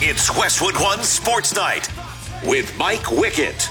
It's Westwood One Sports Night with Mike Wickett.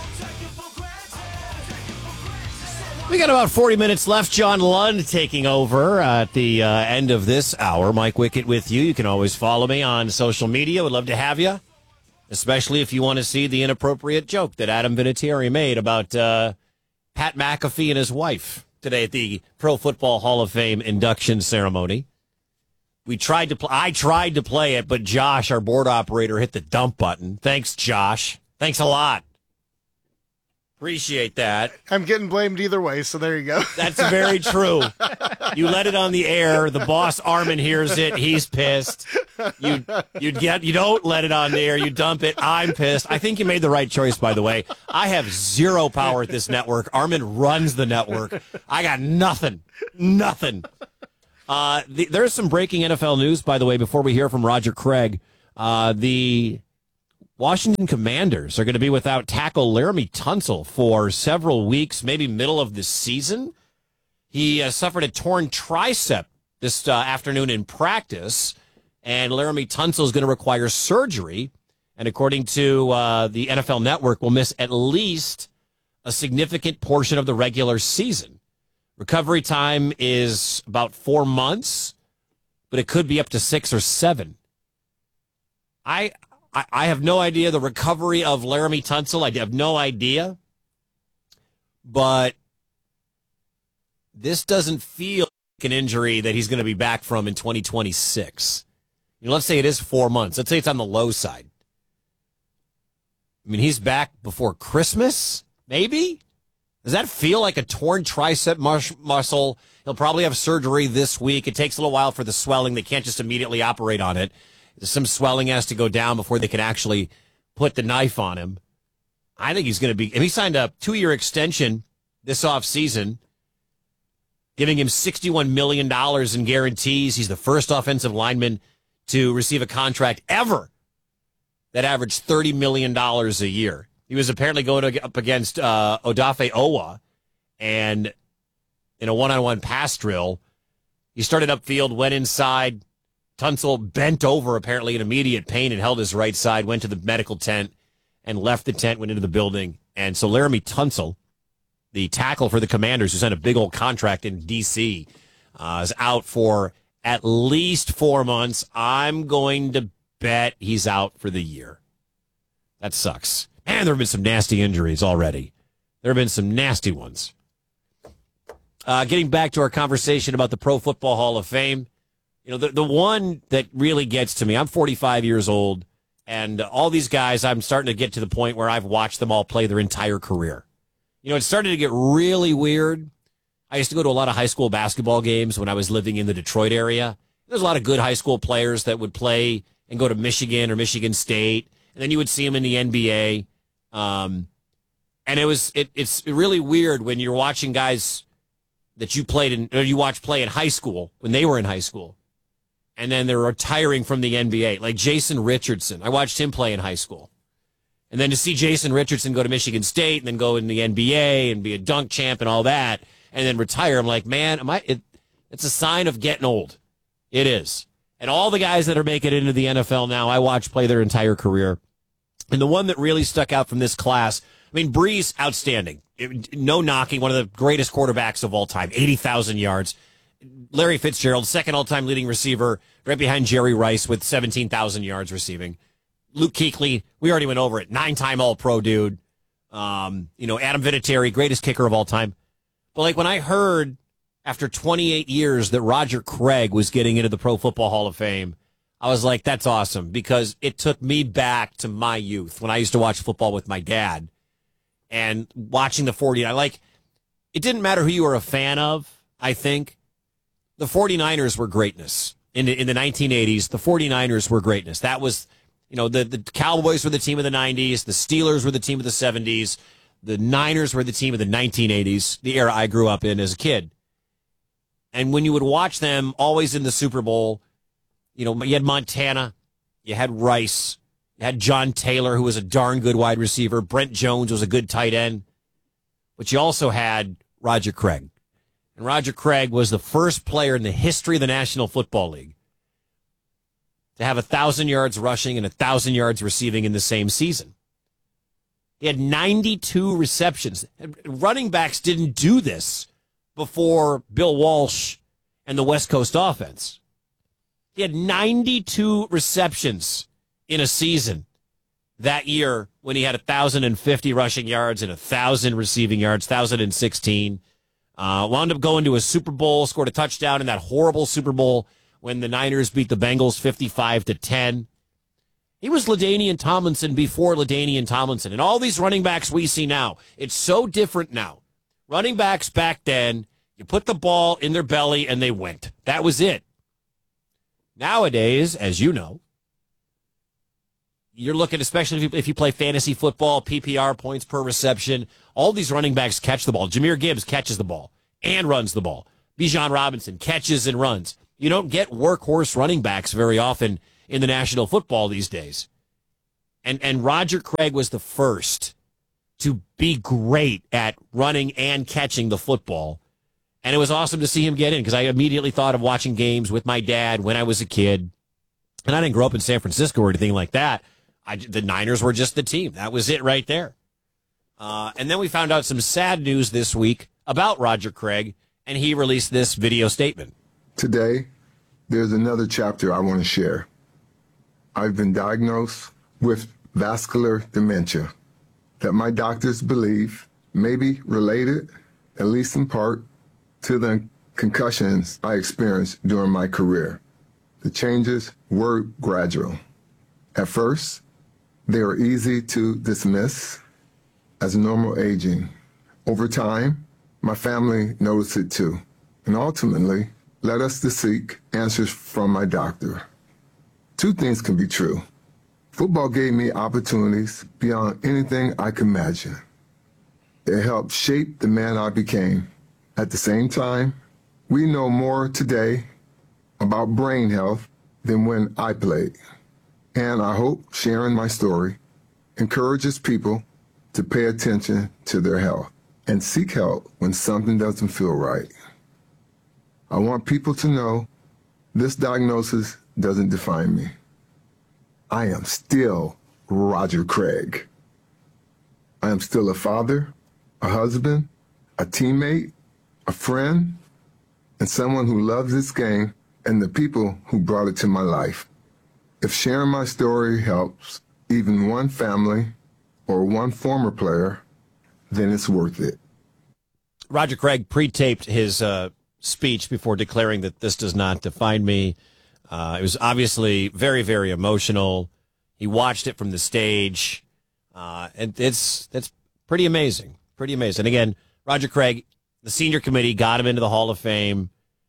We got about 40 minutes left. John Lund taking over at the end of this hour. Mike Wickett with you. You can always follow me on social media. Would love to have you, especially if you want to see the inappropriate joke that Adam Vinatieri made about Pat McAfee and his wife today at the Pro Football Hall of Fame induction ceremony. I tried to play it, but Josh, our board operator, hit the dump button. Thanks, Josh. Thanks a lot. Appreciate that. I'm getting blamed either way, so there you go. That's very true. You let it on the air. The boss, Armin, hears it. He's pissed. You don't let it on the air. You dump it. I'm pissed. I think you made the right choice, by the way. I have zero power at this network. Armin runs the network. I got nothing. Nothing. There's some breaking NFL news, by the way, before we hear from Roger Craig. The Washington Commanders are going to be without tackle Laremy Tunsil for several weeks, maybe middle of the season. He suffered a torn tricep this afternoon in practice, and Laremy Tunsil is going to require surgery. And according to the NFL Network, will miss at least a significant portion of the regular season. Recovery time is about 4 months, but it could be up to 6 or 7. I have no idea the recovery of Laremy Tunsil. I have no idea. But this doesn't feel like an injury that he's going to be back from in 2026. Let's say it is 4 months. Let's say it's on the low side. I mean, he's back before Christmas, maybe? Does that feel like a torn tricep muscle? He'll probably have surgery this week. It takes a little while for the swelling. They can't just immediately operate on it. Some swelling has to go down before they can actually put the knife on him. I think he's going to be, and he signed a 2-year extension this offseason, giving him $61 million in guarantees. He's the first offensive lineman to receive a contract ever that averaged $30 million a year. He was apparently going up against Odafe Owa, and in a one-on-one pass drill, he started upfield, went inside. Tunsil bent over, apparently in immediate pain, and held his right side, went to the medical tent, and left the tent, went into the building. And so Laremy Tunsil, the tackle for the Commanders, who signed a big old contract in D.C., is out for at least 4 months. I'm going to bet he's out for the year. That sucks. Man, there have been some nasty injuries already. There have been some nasty ones. Getting back to our conversation about the Pro Football Hall of Fame, the one that really gets to me, I'm 45 years old, and all these guys, I'm starting to get to the point where I've watched them all play their entire career. It started to get really weird. I used to go to a lot of high school basketball games when I was living in the Detroit area. There's a lot of good high school players that would play and go to Michigan or Michigan State, and then you would see them in the NBA. And it's really weird when you're watching guys that you watch play in high school when they were in high school, and then they're retiring from the NBA, like Jason Richardson. I watched him play in high school. And then to see Jason Richardson go to Michigan State and then go in the NBA and be a dunk champ and all that, and then retire, I'm like, man, it's a sign of getting old. It is. And all the guys that are making it into the NFL now, I watch play their entire career. And the one that really stuck out from this class, Brees, outstanding. No knocking, one of the greatest quarterbacks of all time, 80,000 yards. Larry Fitzgerald, second all-time leading receiver, right behind Jerry Rice with 17,000 yards receiving. Luke Kuechly, we already went over it, 9-time All-Pro dude. Adam Vinatieri, greatest kicker of all time. But when I heard after 28 years that Roger Craig was getting into the Pro Football Hall of Fame, I was like, that's awesome, because it took me back to my youth when I used to watch football with my dad and watching the 49ers. It didn't matter who you were a fan of, I think. The 49ers were greatness. In the 1980s, the 49ers were greatness. That was, the Cowboys were the team of the 90s. The Steelers were the team of the 70s. The Niners were the team of the 1980s, the era I grew up in as a kid. And when you would watch them always in the Super Bowl, you had Montana, you had Rice, you had John Taylor, who was a darn good wide receiver. Brent Jones was a good tight end. But you also had Roger Craig. And Roger Craig was the first player in the history of the National Football League to have 1,000 yards rushing and 1,000 yards receiving in the same season. He had 92 receptions. Running backs didn't do this before Bill Walsh and the West Coast offense. He had 92 receptions in a season that year when he had 1,050 rushing yards and 1,000 receiving yards, 1,016. Wound up going to a Super Bowl, scored a touchdown in that horrible Super Bowl when the Niners beat the Bengals 55-10. He was LaDainian Tomlinson before LaDainian Tomlinson. And all these running backs we see now, it's so different now. Running backs back then, you put the ball in their belly and they went. That was it. Nowadays, as you know, you're looking, especially if you play fantasy football, PPR, points per reception, all these running backs catch the ball. Jahmyr Gibbs catches the ball and runs the ball. Bijan Robinson catches and runs. You don't get workhorse running backs very often in the National Football these days. And Roger Craig was the first to be great at running and catching the football. And it was awesome to see him get in because I immediately thought of watching games with my dad when I was a kid. And I didn't grow up in San Francisco or anything like that. The Niners were just the team. That was it right there. And then we found out some sad news this week about Roger Craig, and he released this video statement. Today, there's another chapter I want to share. I've been diagnosed with vascular dementia that my doctors believe may be related, at least in part, to the concussions I experienced during my career. The changes were gradual. At first, they were easy to dismiss as normal aging. Over time, my family noticed it too, and ultimately led us to seek answers from my doctor. Two things can be true. Football gave me opportunities beyond anything I could imagine. It helped shape the man I became. At the same time, we know more today about brain health than when I played. And I hope sharing my story encourages people to pay attention to their health and seek help when something doesn't feel right. I want people to know this diagnosis doesn't define me. I am still Roger Craig. I am still a father, a husband, a teammate, a friend, and someone who loves this game and the people who brought it to my life. If sharing my story helps even one family or one former player, then it's worth it. Roger Craig pre-taped his speech before declaring that this does not define me. It was obviously very, very emotional. He watched it from the stage, and that's pretty amazing. Pretty amazing. Again, Roger Craig, the senior committee got him into the Hall of Fame.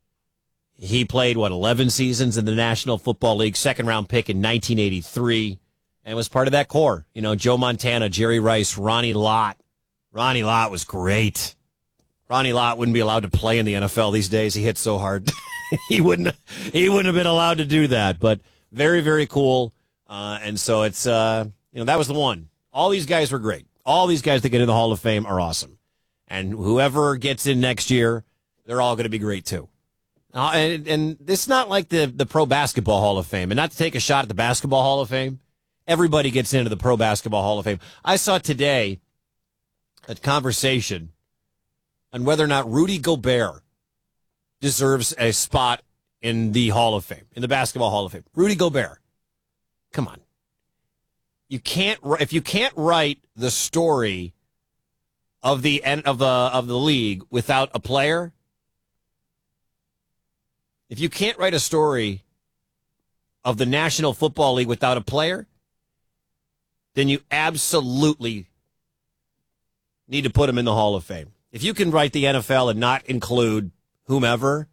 He played, 11 seasons in the National Football League, second-round pick in 1983, and was part of that core. You know, Joe Montana, Jerry Rice, Ronnie Lott. Ronnie Lott was great. Ronnie Lott wouldn't be allowed to play in the NFL these days. He hit so hard. He wouldn't have been allowed to do that, but very, very cool. And so it's, that was the one. All these guys were great. All these guys that get in the Hall of Fame are awesome. And whoever gets in next year, they're all going to be great too. And it's not like the Pro Basketball Hall of Fame. And not to take a shot at the Basketball Hall of Fame, everybody gets into the Pro Basketball Hall of Fame. I saw today a conversation on whether or not Rudy Gobert deserves a spot in the Hall of Fame, in the Basketball Hall of Fame. Rudy Gobert. Come on. If you can't write the story of the league without a player, if you can't write a story of the National Football League without a player, then you absolutely need to put him in the Hall of Fame. If you can write the NFL and not include whomever,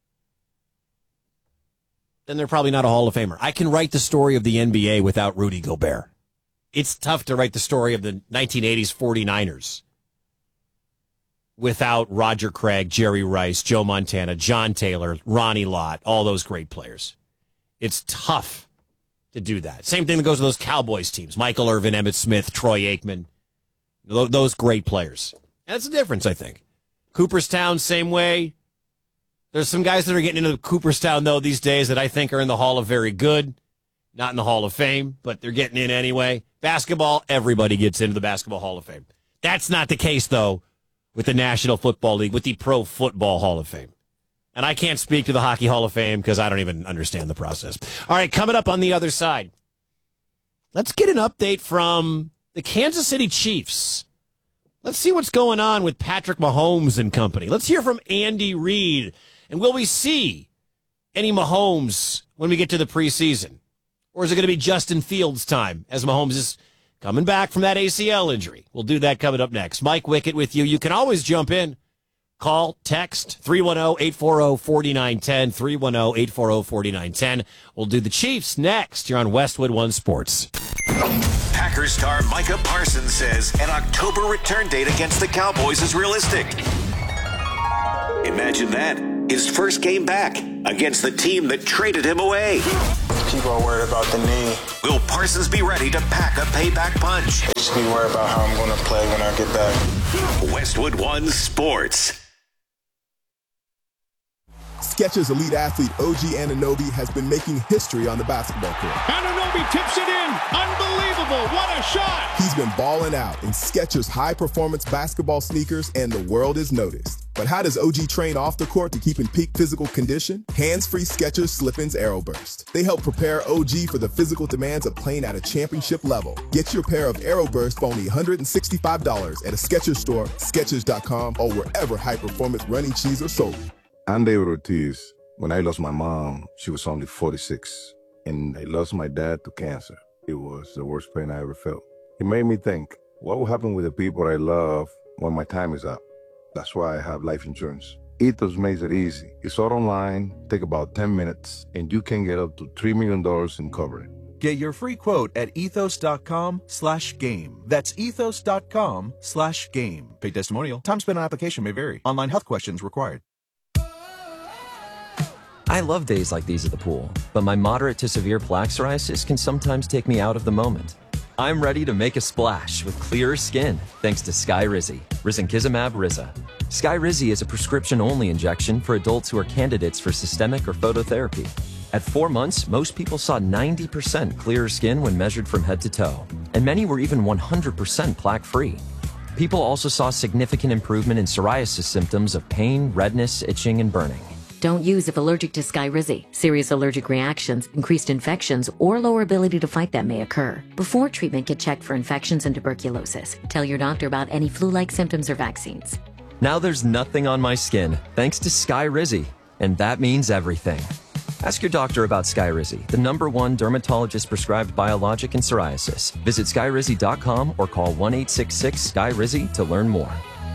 then they're probably not a Hall of Famer. I can write the story of the NBA without Rudy Gobert. It's tough to write the story of the 1980s 49ers without Roger Craig, Jerry Rice, Joe Montana, John Taylor, Ronnie Lott, all those great players. It's tough to do that. Same thing that goes with those Cowboys teams. Michael Irvin, Emmitt Smith, Troy Aikman, those great players. That's the difference, I think. Cooperstown, same way. There's some guys that are getting into Cooperstown, though, these days that I think are in the Hall of Very Good. Not in the Hall of Fame, but they're getting in anyway. Basketball, everybody gets into the Basketball Hall of Fame. That's not the case, though, with the National Football League, with the Pro Football Hall of Fame. And I can't speak to the Hockey Hall of Fame because I don't even understand the process. All right, coming up on the other side, let's get an update from the Kansas City Chiefs. Let's see what's going on with Patrick Mahomes and company. Let's hear from Andy Reid. And will we see any Mahomes when we get to the preseason? Or is it going to be Justin Fields' time as Mahomes is coming back from that ACL injury? We'll do that coming up next. Mike Wickett with you. You can always jump in. Call, text, 310-840-4910, 310-840-4910. We'll do the Chiefs next. You're on Westwood One Sports. Packers star Micah Parsons says an October return date against the Cowboys is realistic. Imagine that. His first game back against the team that traded him away. People are worried about the knee. Will Parsons be ready to pack a payback punch? Just be worried about how I'm going to play when I get back. Westwood One Sports. Skechers elite athlete OG Anunoby has been making history on the basketball court. Anunoby tips it in. Unbelievable. What a shot. He's been balling out in Skechers high-performance basketball sneakers, and the world has noticed. But how does OG train off the court to keep in peak physical condition? Hands-free Skechers Slip-ins Aeroburst. They help prepare OG for the physical demands of playing at a championship level. Get your pair of Aeroburst for only $165 at a Skechers store, Skechers.com, or wherever high-performance running shoes are sold. I'm David Ortiz. When I lost my mom, she was only 46, and I lost my dad to cancer. It was the worst pain I ever felt. It made me think, what will happen with the people I love when my time is up? That's why I have life insurance. Ethos makes it easy. It's all online, take about 10 minutes, and you can get up to $3 million in coverage. Get your free quote at ethos.com/game. That's ethos.com/game. Paid testimonial. Time spent on application may vary. Online health questions required. I love days like these at the pool, but my moderate to severe plaque psoriasis can sometimes take me out of the moment. I'm ready to make a splash with clearer skin thanks to Skyrizi, risankizumab Riza. Skyrizi is a prescription-only injection for adults who are candidates for systemic or phototherapy. At 4 months, most people saw 90% clearer skin when measured from head to toe, and many were even 100% plaque-free. People also saw significant improvement in psoriasis symptoms of pain, redness, itching, and burning. Don't use if allergic to Skyrizi. Serious allergic reactions, increased infections, or lower ability to fight them may occur. Before treatment, get checked for infections and tuberculosis. Tell your doctor about any flu-like symptoms or vaccines. Now there's nothing on my skin, thanks to Skyrizi, and that means everything. Ask your doctor about Skyrizi, the #1 dermatologist-prescribed biologic in psoriasis. Visit Skyrizi.com or call 1-866-SKYRIZI to learn more.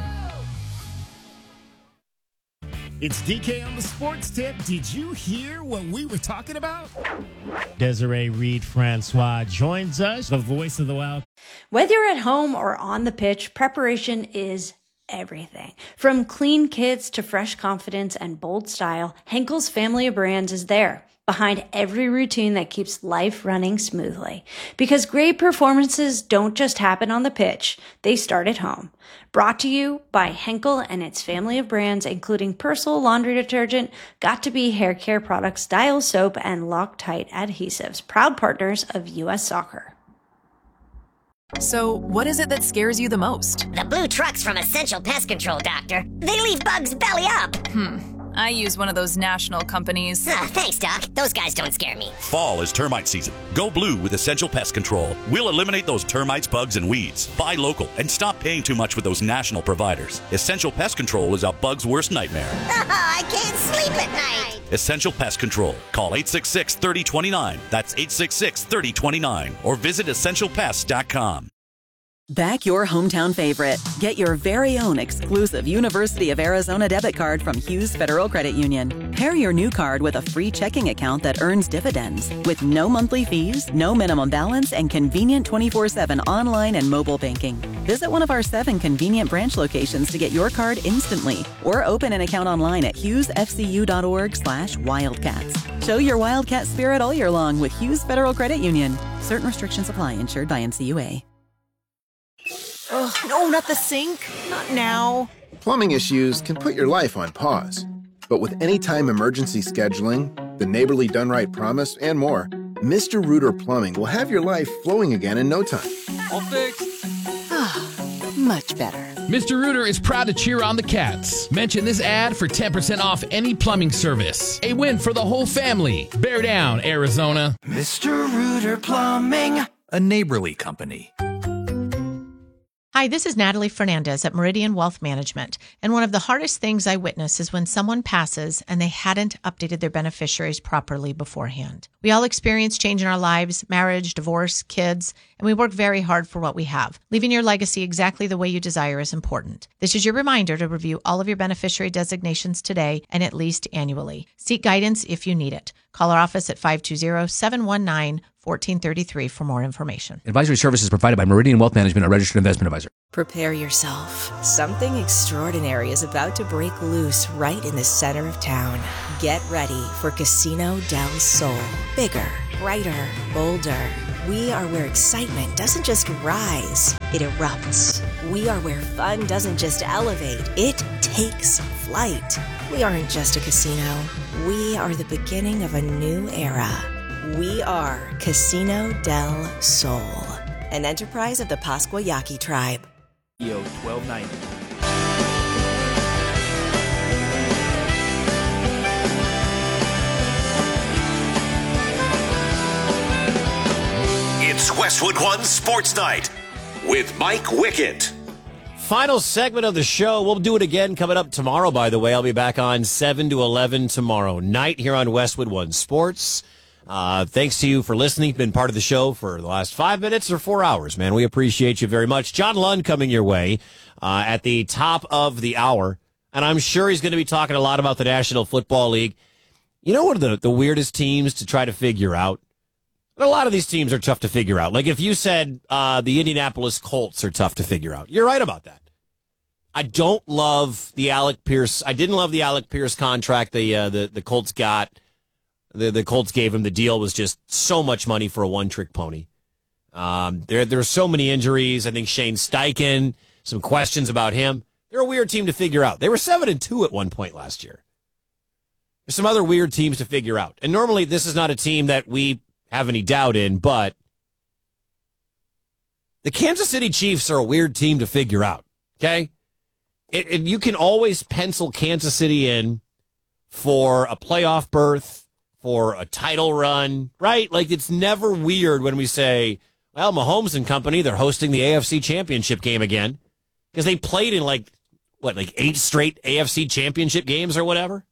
It's DK on the Sports Tip. Did you hear what we were talking about? Desiree Reed-Francois joins us, the voice of the Wild. Whether you're at home or on the pitch, preparation is everything. From clean kits to fresh confidence and bold style, Henkel's family of brands is there, behind every routine that keeps life running smoothly. Because great performances don't just happen on the pitch, they start at home. Brought to you by Henkel and its family of brands, including Persil laundry detergent, Got2b hair care products, Dial soap, and Loctite adhesives, proud partners of U.S. Soccer. So, what is it that scares you the most? The blue trucks from Essential Pest Control, Doctor. They leave bugs belly up. I use one of those national companies. Thanks, Doc. Those guys don't scare me. Fall is termite season. Go blue with Essential Pest Control. We'll eliminate those termites, bugs, and weeds. Buy local and stop paying too much with those national providers. Essential Pest Control is a bug's worst nightmare. I can't sleep at night. Essential Pest Control. Call 866-3029. That's 866-3029. Or visit EssentialPest.com. Back your hometown favorite. Get your very own exclusive University of Arizona debit card from Hughes Federal Credit Union. Pair your new card with a free checking account that earns dividends with no monthly fees, no minimum balance, and convenient 24/7 online and mobile banking. Visit one of our 7 convenient branch locations to get your card instantly or open an account online at hughesfcu.org/wildcats. Show your Wildcat spirit all year long with Hughes Federal Credit Union. Certain restrictions apply. Insured by NCUA. Oh, no, not the sink. Not now. Plumbing issues can put your life on pause. But with anytime emergency scheduling, the Neighborly Done Right promise, and more, Mr. Rooter Plumbing will have your life flowing again in no time. All fixed. Much better. Mr. Rooter is proud to cheer on the Cats. Mention this ad for 10% off any plumbing service. A win for the whole family. Bear down, Arizona. Mr. Rooter Plumbing, a neighborly company. Hi, this is Natalie Fernandez at Meridian Wealth Management. And one of the hardest things I witness is when someone passes and they hadn't updated their beneficiaries properly beforehand. We all experience change in our lives, marriage, divorce, kids, and we work very hard for what we have. Leaving your legacy exactly the way you desire is important. This is your reminder to review all of your beneficiary designations today and at least annually. Seek guidance if you need it. Call our office at 520-719-1433 for more information. Advisory services provided by Meridian Wealth Management, a registered investment advisor. Prepare yourself. Something extraordinary is about to break loose right in the center of town. Get ready for Casino del Sol. Bigger, brighter, bolder. We are where excitement doesn't just rise, it erupts. We are where fun doesn't just elevate, it takes flight. We aren't just a casino. We are the beginning of a new era. We are Casino del Sol, an enterprise of the Pascua Yaqui tribe. Yo, 1290. It's Westwood One Sports Night with Mike Wickett. Final segment of the show. We'll do it again coming up tomorrow, by the way. I'll be back on 7 to 11 tomorrow night here on Westwood One Sports. Thanks to you for listening. Been part of the show for the last 5 minutes or 4 hours, man. We appreciate you very much. John Lund coming your way at the top of the hour. And I'm sure he's going to be talking a lot about the National Football League. You know what are the weirdest teams to try to figure out? A lot of these teams are tough to figure out. Like if you said the Indianapolis Colts are tough to figure out. You're right about that. I don't love the Alec Pierce. I didn't love the Alec Pierce contract the Colts got. The Colts gave him. The deal was just so much money for a one-trick pony. There are so many injuries. I think Shane Steichen, some questions about him. They're a weird team to figure out. They were 7-2 at one point last year. There's some other weird teams to figure out. And normally this is not a team that we have any doubt in, but the Kansas City Chiefs are a weird team to figure out, okay? You can always pencil Kansas City in for a playoff berth, for a title run, right? Like, it's never weird when we say, well, Mahomes and company, they're hosting the AFC Championship game again, because they played in, like 8 straight AFC Championship games or whatever.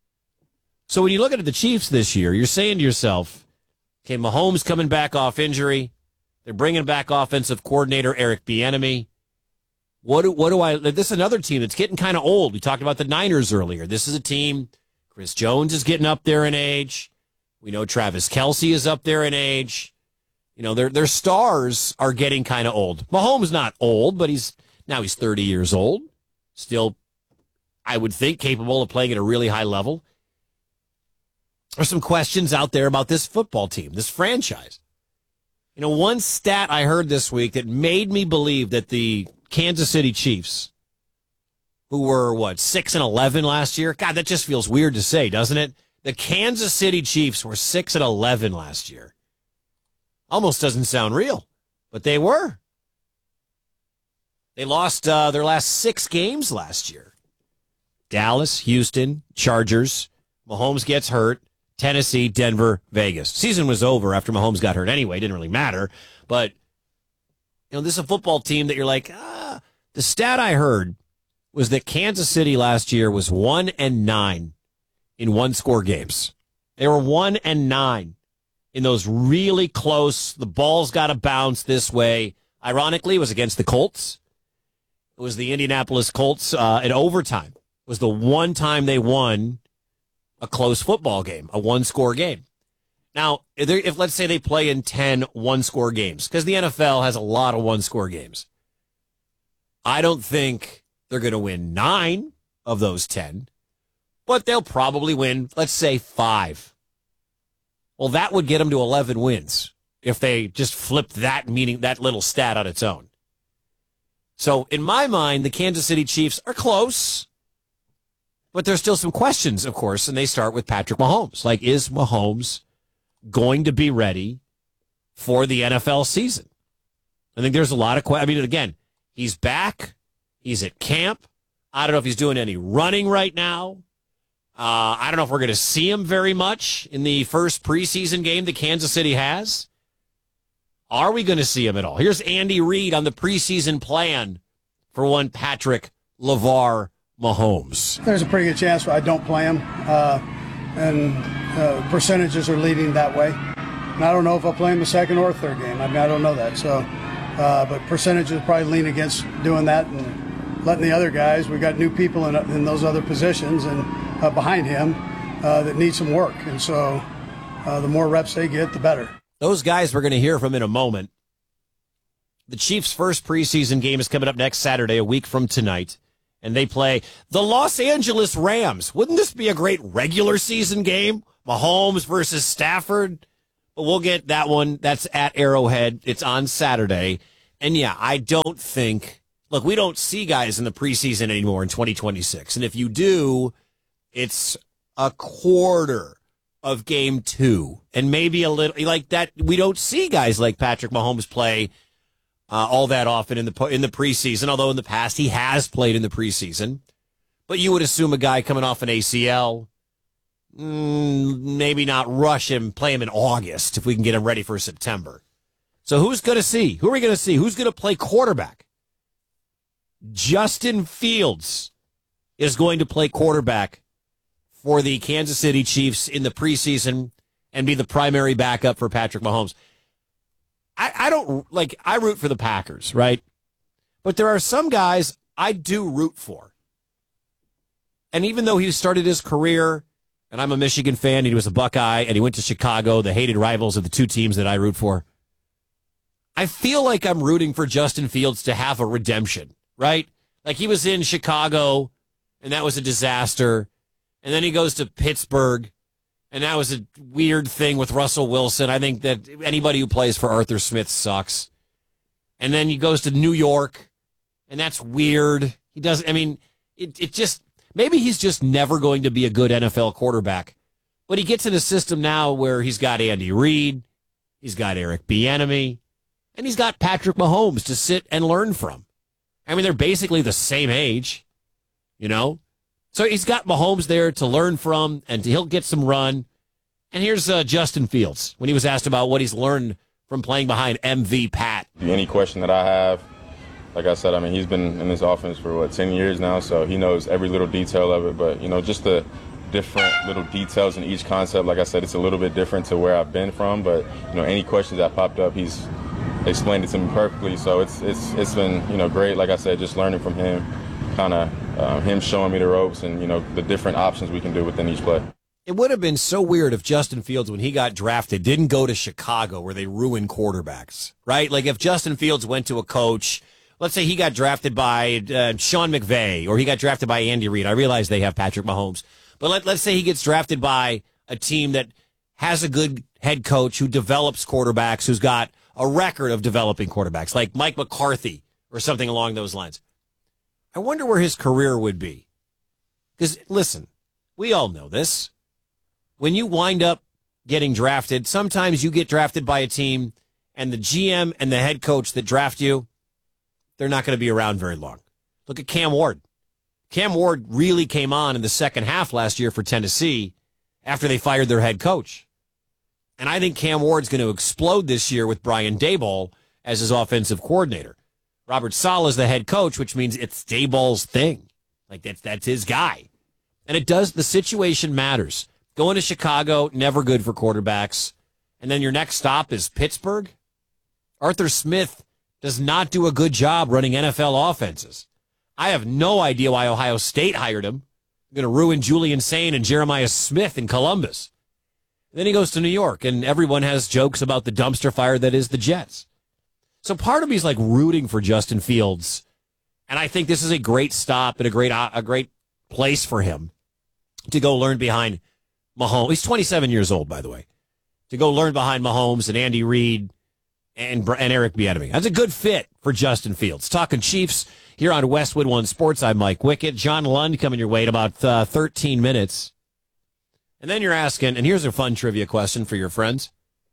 So when you look at the Chiefs this year, you're saying to yourself, okay, Mahomes coming back off injury. They're bringing back offensive coordinator Eric Bieniemy. This is another team that's getting kind of old. We talked about the Niners earlier. This is a team, Chris Jones is getting up there in age. We know Travis Kelce is up there in age. You know, their stars are getting kind of old. Mahomes not old, but he's 30 years old. Still, I would think, capable of playing at a really high level. There's some questions out there about this football team, this franchise. You know, one stat I heard this week that made me believe that the Kansas City Chiefs, who were, 6-11 last year? God, that just feels weird to say, doesn't it? The Kansas City Chiefs were 6-11 last year. Almost doesn't sound real, but they were. They lost their last 6 games last year. Dallas, Houston, Chargers, Mahomes gets hurt, Tennessee, Denver, Vegas. Season was over after Mahomes got hurt anyway. It didn't really matter. But, you know, this is a football team that you're like, the stat I heard was that Kansas City last year was 1-9 in one-score games. They were 1-9 in those really close, the ball's got to bounce this way. Ironically, it was against the Colts. It was the Indianapolis Colts in overtime. It was the one time they won a close football game, a one-score game. Now, if let's say they play in 10 one-score games, because the NFL has a lot of one-score games, I don't think they're going to win 9 of those 10, but they'll probably win, let's say, 5. Well, that would get them to 11 wins if they just flipped that little stat on its own. So, in my mind, the Kansas City Chiefs are close. But there's still some questions, of course, and they start with Patrick Mahomes. Like, is Mahomes going to be ready for the NFL season? I think there's a lot of questions. I mean, again, he's back. He's at camp. I don't know if he's doing any running right now. I don't know if we're going to see him very much in the first preseason game that Kansas City has. Are we going to see him at all? Here's Andy Reid on the preseason plan for one Patrick LeVar Mahomes. There's a pretty good chance I don't play him, and percentages are leading that way. And I don't know if I'll play him the second or third game. I mean, I don't know that. So, but percentages probably lean against doing that and letting the other guys. We've got new people in those other positions and behind him that need some work. And so the more reps they get, the better. Those guys we're going to hear from in a moment. The Chiefs' first preseason game is coming up next Saturday, a week from tonight, and they play the Los Angeles Rams. Wouldn't this be a great regular season game? Mahomes versus Stafford. But we'll get that one. That's at Arrowhead. It's on Saturday. And, yeah, I don't think – look, we don't see guys in the preseason anymore in 2026. And if you do, it's a quarter of game 2 and maybe a little like that. We don't see guys like Patrick Mahomes play all that often in the preseason, although in the past he has played in the preseason. But you would assume a guy coming off an ACL, maybe not rush him, play him in August if we can get him ready for September. So who's going to see? Who are we going to see? Who's going to play quarterback? Justin Fields is going to play quarterback for the Kansas City Chiefs in the preseason and be the primary backup for Patrick Mahomes. I root for the Packers, right? But there are some guys I do root for. And even though he started his career, and I'm a Michigan fan, he was a Buckeye, and he went to Chicago, the hated rivals of the two teams that I root for, I feel like I'm rooting for Justin Fields to have a redemption, right? Like he was in Chicago, and that was a disaster. And then he goes to Pittsburgh, and that was a weird thing with Russell Wilson. I think that anybody who plays for Arthur Smith sucks. And then he goes to New York, and that's weird. He doesn't, I mean, it just, maybe he's just never going to be a good NFL quarterback. But he gets in a system now where he's got Andy Reid, he's got Eric Bieniemy, and he's got Patrick Mahomes to sit and learn from. I mean, they're basically the same age, you know? So he's got Mahomes there to learn from, and he'll get some run. And here's Justin Fields, when he was asked about what he's learned from playing behind MV Pat. Any question that I have, like I said, I mean, he's been in this offense for, 10 years now, so he knows every little detail of it. But, just the different little details in each concept, like I said, it's a little bit different to where I've been from. But, any questions that popped up, he's explained it to me perfectly. So it's been, great, like I said, just learning from him, kind of him showing me the ropes and, the different options we can do within each play. It would have been so weird if Justin Fields, when he got drafted, didn't go to Chicago where they ruin quarterbacks, right? Like if Justin Fields went to a coach, let's say he got drafted by Sean McVay or he got drafted by Andy Reid. I realize they have Patrick Mahomes. But let's say he gets drafted by a team that has a good head coach who develops quarterbacks, who's got a record of developing quarterbacks, like Mike McCarthy or something along those lines. I wonder where his career would be. Because, listen, we all know this. When you wind up getting drafted, sometimes you get drafted by a team and the GM and the head coach that draft you, they're not going to be around very long. Look at Cam Ward. Cam Ward really came on in the second half last year for Tennessee after they fired their head coach. And I think Cam Ward's going to explode this year with Brian Daboll as his offensive coordinator. Robert Saleh is the head coach, which means it's Daboll's thing. Like that's his guy. And it does, the situation matters. Going to Chicago, never good for quarterbacks. And then your next stop is Pittsburgh. Arthur Smith does not do a good job running NFL offenses. I have no idea why Ohio State hired him. Going to ruin Julian Sain and Jeremiah Smith in Columbus. And then he goes to New York, and everyone has jokes about the dumpster fire that is the Jets. So part of me is like rooting for Justin Fields, and I think this is a great stop and a great place for him to go learn behind Mahomes. He's 27 years old, by the way. To go learn behind Mahomes and Andy Reid and Eric Bieniemy. That's a good fit for Justin Fields. Talking Chiefs here on Westwood One Sports. I'm Mike Wickett. John Lund coming your way in about 13 minutes. And then you're asking, and here's a fun trivia question for your friends.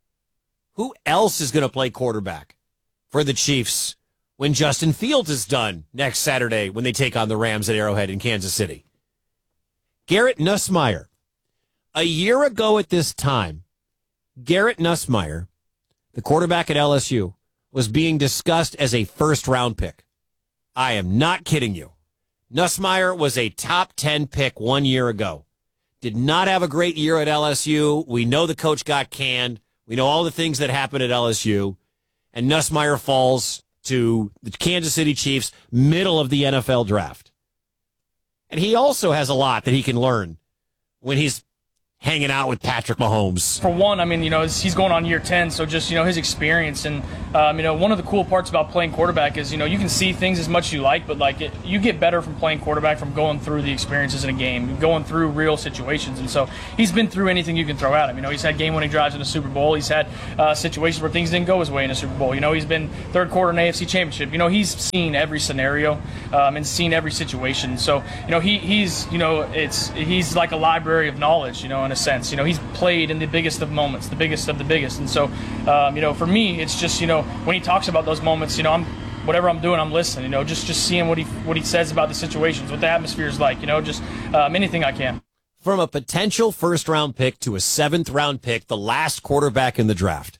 Who else is going to play quarterback for the Chiefs when Justin Fields is done next Saturday when they take on the Rams at Arrowhead in Kansas City? Garrett Nussmeier. A year ago at this time, Garrett Nussmeier, the quarterback at LSU, was being discussed as a first-round pick. I am not kidding you. Nussmeier was a top 10 pick 1 year ago. Did not have a great year at LSU. We know the coach got canned. We know all the things that happened at LSU. And Nussmeier falls to the Kansas City Chiefs, middle of the NFL draft. And he also has a lot that he can learn when he's hanging out with Patrick Mahomes. For one, I mean, he's going on year 10, so just, his experience. And, one of the cool parts about playing quarterback is, you can see things as much as you like, but, you get better from playing quarterback from going through the experiences in a game, going through real situations. And so he's been through anything you can throw at him. He's had game-winning drives in the Super Bowl. He's had situations where things didn't go his way in the Super Bowl. He's been third quarter in the AFC Championship. He's seen every scenario and seen every situation. So, he's like a library of knowledge, in a sense. He's played in the biggest of moments, the biggest of the biggest. And so, for me, it's just, when he talks about those moments, whatever I'm doing, I'm listening, just seeing what he says about the situations, what the atmosphere is like, anything I can. From a potential first-round pick to a seventh-round pick, the last quarterback in the draft.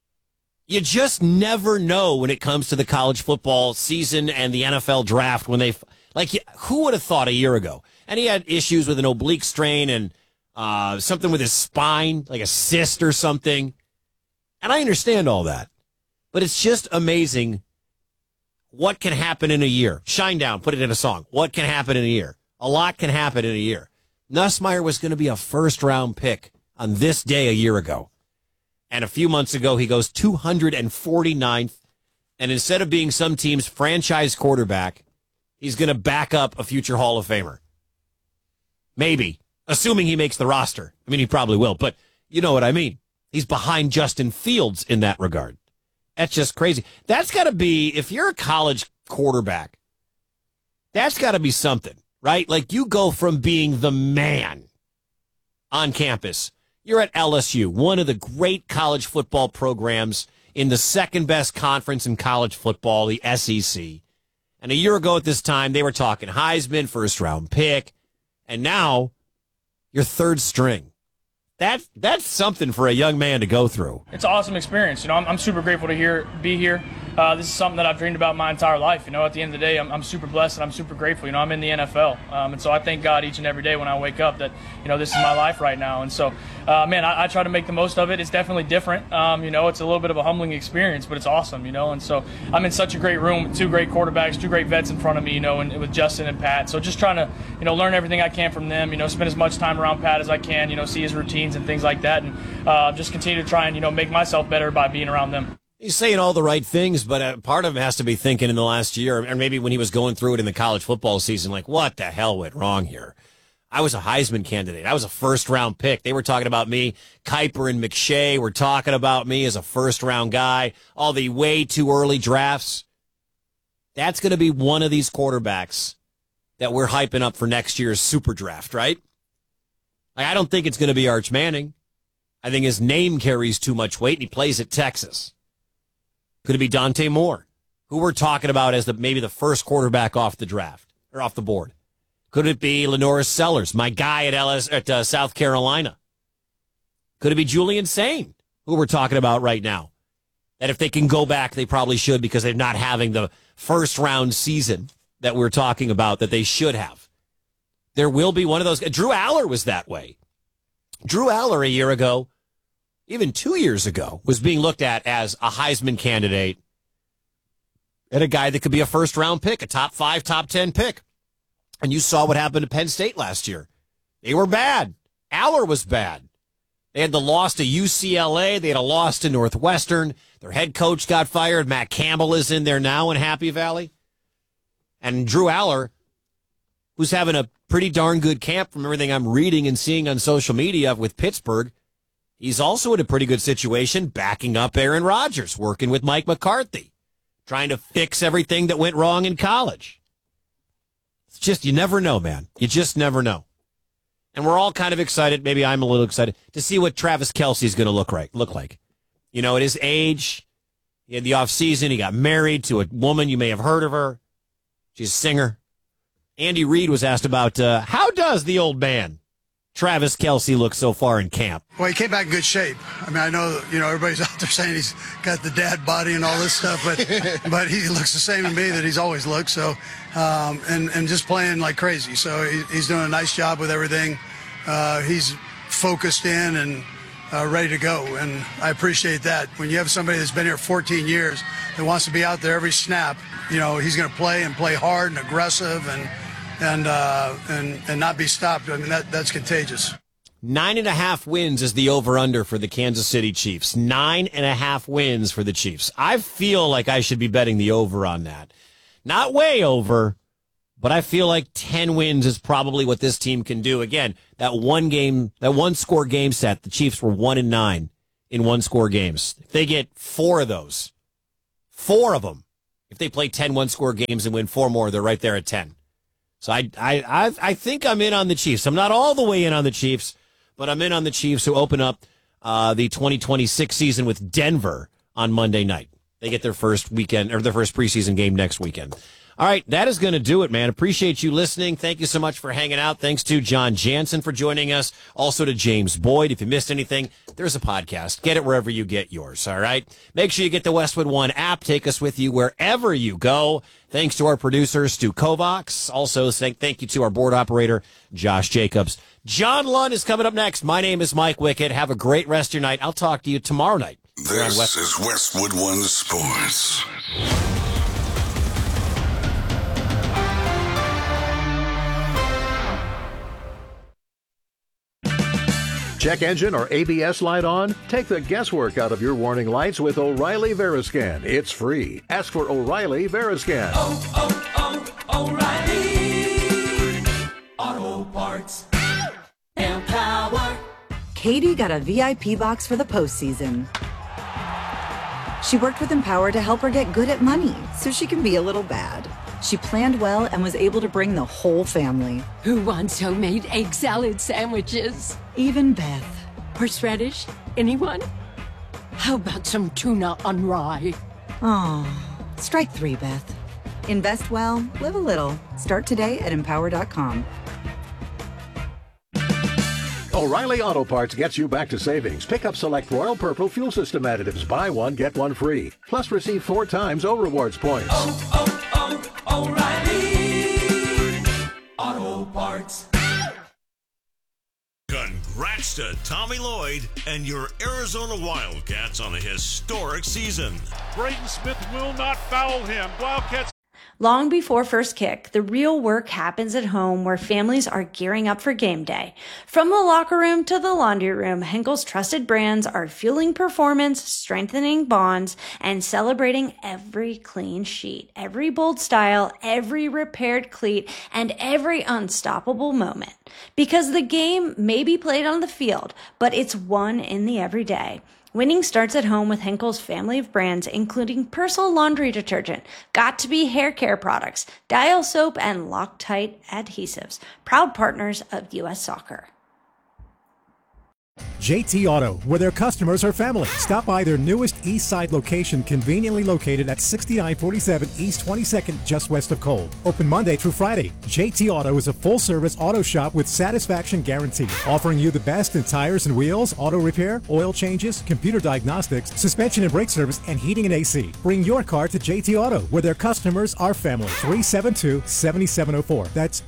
You just never know when it comes to the college football season and the NFL draft when they, who would have thought a year ago? And he had issues with an oblique strain and something with his spine, like a cyst or something. And I understand all that. But it's just amazing what can happen in a year. Shinedown, put it in a song. What can happen in a year? A lot can happen in a year. Nussmeier was going to be a first-round pick on this day a year ago. And a few months ago, he goes 249th. And instead of being some team's franchise quarterback, he's going to back up a future Hall of Famer. Maybe. Assuming he makes the roster. I mean, he probably will, but you know what I mean. He's behind Justin Fields in that regard. That's just crazy. That's got to be, if you're a college quarterback, that's got to be something, right? Like you go from being the man on campus. You're at LSU, one of the great college football programs in the second best conference in college football, the SEC. And a year ago at this time, they were talking Heisman, first round pick, and now you're third string. That's something for a young man to go through. It's an awesome experience. I'm super grateful to be here. This is something that I've dreamed about my entire life. At the end of the day, I'm super blessed and I'm super grateful. I'm in the NFL. And so I thank God each and every day when I wake up that, this is my life right now. And so, I try to make the most of it. It's definitely different. It's a little bit of a humbling experience, but it's awesome, And so I'm in such a great room with two great quarterbacks, two great vets in front of me, and with Justin and Pat. So just trying to, learn everything I can from them, spend as much time around Pat as I can, see his routines and things like that. And just continue to try and, make myself better by being around them. He's saying all the right things, but part of him has to be thinking in the last year, or maybe when he was going through it in the college football season, like, what the hell went wrong here? I was a Heisman candidate. I was a first-round pick. They were talking about me. Kiper and McShay were talking about me as a first-round guy. All the way too early drafts. That's going to be one of these quarterbacks that we're hyping up for next year's super draft, right? I don't think it's going to be Arch Manning. I think his name carries too much weight, and he plays at Texas. Could it be Dante Moore, who we're talking about as maybe the first quarterback off the draft or off the board? Could it be Lenoris Sellers, my guy at South Carolina? Could it be Julian Sain, who we're talking about right now? That if they can go back, they probably should because they're not having the first-round season that we're talking about that they should have. There will be one of those. Drew Aller was that way. Drew Aller a year ago, even 2 years ago, was being looked at as a Heisman candidate and a guy that could be a first-round pick, a top 5, top 10 pick. And you saw what happened to Penn State last year. They were bad. Aller was bad. They had the loss to UCLA. They had a loss to Northwestern. Their head coach got fired. Matt Campbell is in there now in Happy Valley. And Drew Aller, who's having a pretty darn good camp from everything I'm reading and seeing on social media with Pittsburgh, he's also in a pretty good situation backing up Aaron Rodgers, working with Mike McCarthy, trying to fix everything that went wrong in college. It's just, you never know, man. You just never know. And we're all kind of excited, maybe I'm a little excited, to see what Travis Kelce's going to look like. You know, at his age, he had the offseason, he got married to a woman, you may have heard of her. She's a singer. Andy Reid was asked about how does the old man, Travis Kelce, look so far in camp? Well, he came back in good shape. I mean, I know, everybody's out there saying he's got the dad body and all this stuff, but he looks the same to me that he's always looked. So, and just playing like crazy. So he's doing a nice job with everything. He's focused in and ready to go, and I appreciate that. When you have somebody that's been here 14 years that wants to be out there every snap, he's going to play and play hard and aggressive and not be stopped. I mean, that's contagious. 9.5 wins is the over-under for the Kansas City Chiefs. 9.5 wins for the Chiefs. I feel like I should be betting the over on that. Not way over, but I feel like 10 wins is probably what this team can do. Again, that one-score game set, the Chiefs were 1-9 in one-score games. If they get 4 of those, 4 of them, if they play 10 one-score games and win 4 more, they're right there at 10. So I think I'm in on the Chiefs. I'm not all the way in on the Chiefs, but I'm in on the Chiefs who open up the 2026 season with Denver on Monday night. They get their first weekend or their first preseason game next weekend. All right, that is going to do it, man. Appreciate you listening. Thank you so much for hanging out. Thanks to John Jansen for joining us. Also to James Boyd. If you missed anything, there's a podcast. Get it wherever you get yours, all right? Make sure you get the Westwood One app. Take us with you wherever you go. Thanks to our producer, Stu Kovacs. Also, thank you to our board operator, Josh Jacobs. John Lund is coming up next. My name is Mike Wickett. Have a great rest of your night. I'll talk to you tomorrow night. This is Westwood One Sports. Check engine or ABS light on? Take the guesswork out of your warning lights with O'Reilly Veriscan. It's free. Ask for O'Reilly Veriscan. O'Reilly Auto Parts. Empower. Katie got a VIP box for the postseason. She worked with Empower to help her get good at money so she can be a little bad. She planned well and was able to bring the whole family. Who wants homemade egg salad sandwiches? Even Beth. Horseradish? Anyone? How about some tuna on rye? Oh, strike 3, Beth. Invest well, live a little. Start today at Empower.com. O'Reilly Auto Parts gets you back to savings. Pick up select Royal Purple fuel system additives. Buy one, get one free. Plus receive 4 times O-Rewards points. O'Reilly Auto Parts. Congrats to Tommy Lloyd and your Arizona Wildcats on a historic season. Brayton Smith will not foul him. Wildcats. Long before first kick, the real work happens at home where families are gearing up for game day. From the locker room to the laundry room, Henkel's trusted brands are fueling performance, strengthening bonds, and celebrating every clean sheet, every bold style, every repaired cleat, and every unstoppable moment. Because the game may be played on the field, but it's won in the everyday. Winning starts at home with Henkel's family of brands, including Persil laundry detergent, Got2b hair care products, Dial soap, and Loctite adhesives. Proud partners of U.S. Soccer. JT Auto, where their customers are family. Stop by their newest East Side location, conveniently located at 6947 East 22nd, just west of Cole. Open Monday through Friday. JT Auto is a full-service auto shop with satisfaction guarantee, offering you the best in tires and wheels, auto repair, oil changes, computer diagnostics, suspension and brake service, and heating and AC. Bring your car to JT Auto, where their customers are family. 372-7704. That's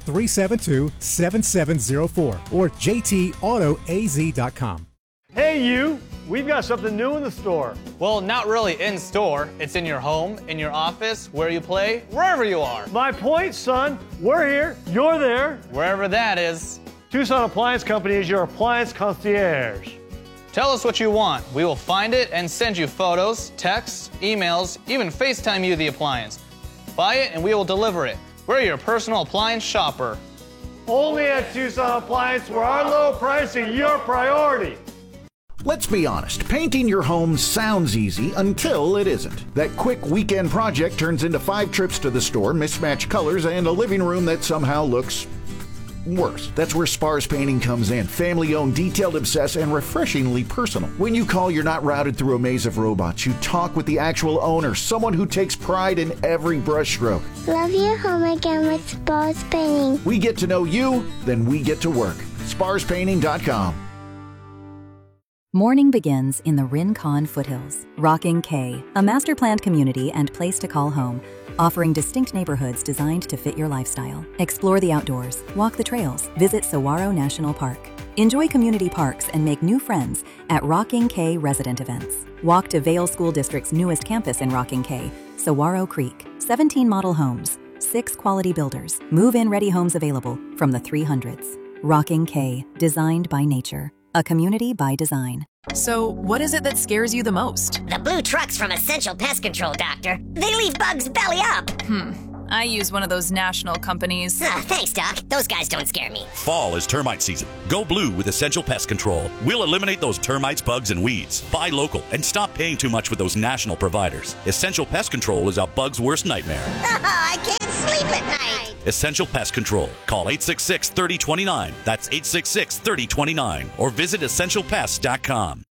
372-7704. Or jtautoaz.com. Hey you, we've got something new in the store. Well, not really in store. It's in your home, in your office, where you play, wherever you are. My point, son. We're here, you're there. Wherever that is. Tucson Appliance Company is your appliance concierge. Tell us what you want. We will find it and send you photos, texts, emails, even FaceTime you the appliance. Buy it and we will deliver it. We're your personal appliance shopper. Only at Tucson Appliance, where our low price is your priority. Let's be honest, painting your home sounds easy until it isn't. That quick weekend project turns into 5 trips to the store, mismatched colors, and a living room that somehow looks worse. That's where Spars Painting comes in. Family-owned, detailed, obsessed, and refreshingly personal. When you call, you're not routed through a maze of robots. You talk with the actual owner, someone who takes pride in every brushstroke. Love your home again with Spars Painting. We get to know you, then we get to work. SparsPainting.com. Morning begins in the Rincon Foothills. Rocking K, a master-planned community and place to call home, offering distinct neighborhoods designed to fit your lifestyle. Explore the outdoors, walk the trails, visit Saguaro National Park. Enjoy community parks and make new friends at Rocking K resident events. Walk to Vail School District's newest campus in Rocking K, Saguaro Creek. 17 model homes, 6 quality builders, move-in ready homes available from the 300s. Rocking K, designed by nature. A community by design. So, what is it that scares you the most? The blue trucks from Essential Pest Control, Doctor. They leave bugs belly up. I use one of those national companies. Thanks, Doc. Those guys don't scare me. Fall is termite season. Go blue with Essential Pest Control. We'll eliminate those termites, bugs, and weeds. Buy local and stop paying too much with those national providers. Essential Pest Control is a bug's worst nightmare. I can't sleep at night. Essential Pest Control. Call 866-3029. That's 866-3029. Or visit EssentialPest.com.